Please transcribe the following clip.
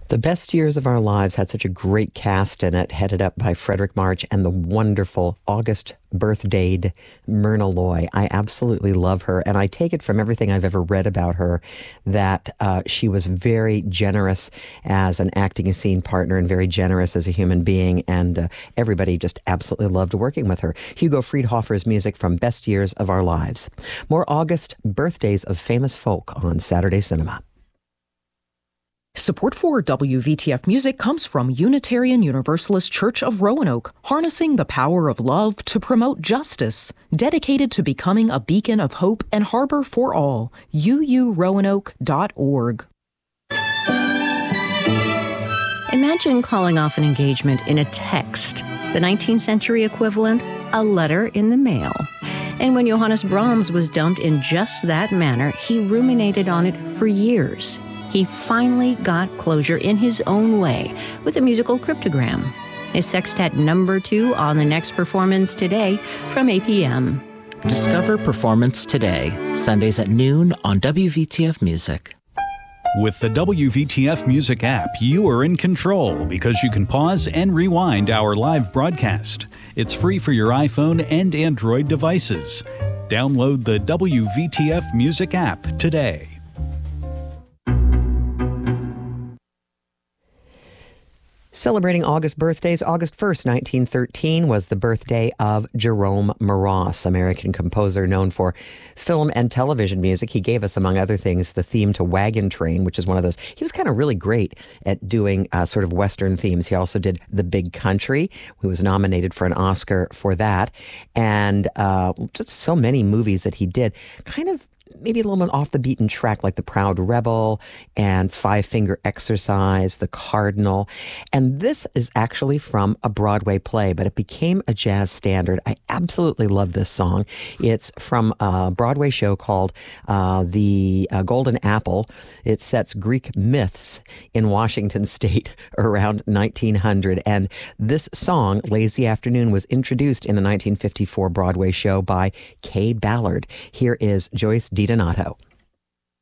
The Best Years of Our Lives had such a great cast in it, headed up by Frederick March and the wonderful August birthdayed Myrna Loy. I absolutely love her, and I take it from everything I've ever read about her that she was very generous as an acting scene partner and very generous as a human being, and everybody just absolutely loved working with her. Hugo Friedhofer's music from Best Years of Our Lives. More August birthdays of famous folk on Saturday Cinema. Support for WVTF Music comes from Unitarian Universalist Church of Roanoke, harnessing the power of love to promote justice, dedicated to becoming a beacon of hope and harbor for all. uuroanoke.org. Imagine calling off an engagement in a text, the 19th century equivalent, a letter in the mail. And when Johannes Brahms was dumped in just that manner, he ruminated on it for years. He finally got closure in his own way with a musical cryptogram. His Sextet number 2 on the next Performance Today from APM. Discover Performance Today, Sundays at noon on WVTF Music. With the WVTF Music app, you are in control because you can pause and rewind our live broadcast. It's free for your iPhone and Android devices. Download the WVTF Music app today. Celebrating August birthdays, August 1st, 1913 was the birthday of Jerome Moross, American composer known for film and television music. He gave us, among other things, the theme to Wagon Train, which is one of those. He was kind of really great at doing sort of Western themes. He also did The Big Country. He was nominated for an Oscar for that. And just so many movies that he did, kind of maybe a little bit off the beaten track, like The Proud Rebel and Five Finger Exercise, The Cardinal. And this is actually from a Broadway play, but it became a jazz standard. I absolutely love this song. It's from a Broadway show called The Golden Apple. It sets Greek myths in Washington State around 1900. And this song, Lazy Afternoon, was introduced in the 1954 Broadway show by Kay Ballard. Here is Joyce DiDonato.